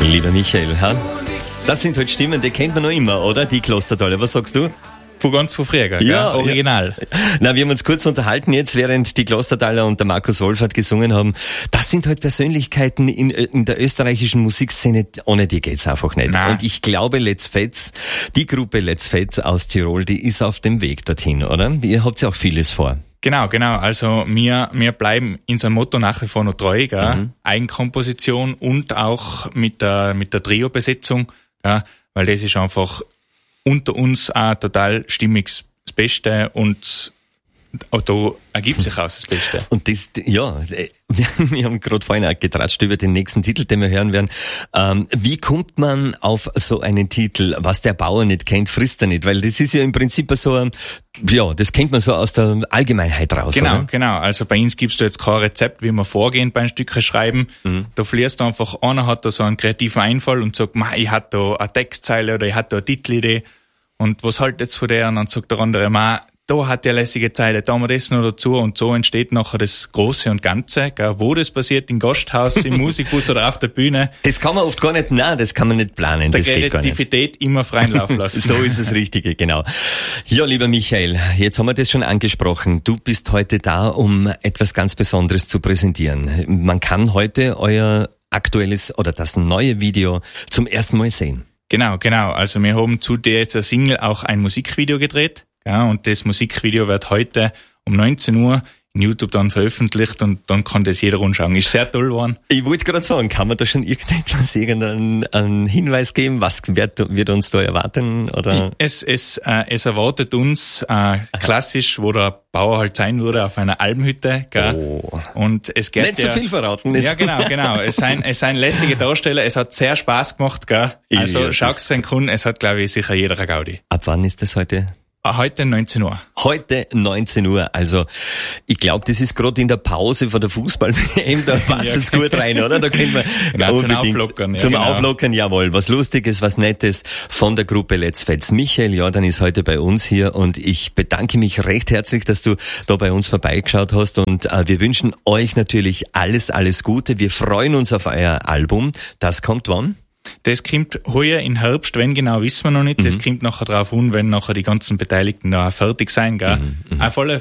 Lieber Michael, das sind halt Stimmen, die kennt man noch immer, oder? Die Klostertaler. Was sagst du? Von früher, gell? Ja, original. Ja. Na, wir haben uns kurz unterhalten jetzt, während die Klostertaler und der Markus Wolfert gesungen haben. Das sind halt Persönlichkeiten in der österreichischen Musikszene, ohne die geht's einfach nicht. Nein. Und ich glaube, Let's Fets, die Gruppe Let's Fets aus Tirol, die ist auf dem Weg dorthin, oder? Ihr habt ja auch vieles vor. Genau. Also wir bleiben unserem Motto nach wie vor noch treu, gell? Mhm. Eigenkomposition und auch mit der Trio-Besetzung, gell? Weil das ist einfach unter uns auch total stimmig das Beste und auch da ergibt sich aus das Beste. Und das, ja, wir haben gerade vorhin auch getratscht über den nächsten Titel, den wir hören werden. Wie kommt man auf so einen Titel? Was der Bauer nicht kennt, frisst er nicht. Weil das ist ja im Prinzip so, ja, das kennt man so aus der Allgemeinheit raus, oder? Genau. Also bei uns gibt's da jetzt kein Rezept, wie wir vorgehen beim Stücke schreiben. Mhm. Da fließt einfach, einer hat da so einen kreativen Einfall und sagt, ich hatte da eine Textzeile oder ich hatte da eine Titelidee. Und was halt jetzt von der? Und dann sagt der andere, da hat der lässige Zeile, da haben wir das noch dazu und so entsteht nachher das Große und Ganze, gell? Wo das passiert, im Gasthaus, im Musikbus oder auf der Bühne. Das kann man oft gar nicht, das kann man nicht planen, das geht gar nicht. Kreativität immer freien Lauf lassen. So ist das Richtige, genau. Ja, lieber Michael, jetzt haben wir das schon angesprochen. Du bist heute da, um etwas ganz Besonderes zu präsentieren. Man kann heute euer aktuelles oder das neue Video zum ersten Mal sehen. Genau. Also wir haben zu der Single auch ein Musikvideo gedreht. Ja, und das Musikvideo wird heute um 19 Uhr in YouTube dann veröffentlicht und dann kann das jeder anschauen. Ist sehr toll geworden. Ich wollte gerade sagen, kann man da schon irgendeinen Hinweis geben? Was wird uns da erwarten? Oder? Es erwartet uns klassisch, wo der Bauer halt sein würde, auf einer Almhütte. Gell? Oh. Und es geht nicht so viel verraten. Ja, genau. Es sind lässige Darsteller. Es hat sehr Spaß gemacht. Gell? Also schaut's den Kunden. Es hat, glaube ich, sicher jeder eine Gaudi. Ab wann ist das heute? Heute 19 Uhr. Heute 19 Uhr. Also, ich glaube, das ist gerade in der Pause von der Fußball-WM, da passt jetzt gut rein, oder? Da können wir zum Auflockern. Zum Auflockern, jawohl. Was Lustiges, was Nettes von der Gruppe Let's Fets. Michael Jordan ist heute bei uns hier und ich bedanke mich recht herzlich, dass du da bei uns vorbeigeschaut hast und wir wünschen euch natürlich alles Gute. Wir freuen uns auf euer Album. Das kommt wann? Das kommt heuer in Herbst, wenn genau, wissen wir noch nicht. Das kommt nachher drauf an, wenn nachher die ganzen Beteiligten da fertig sein, gell? Auf alle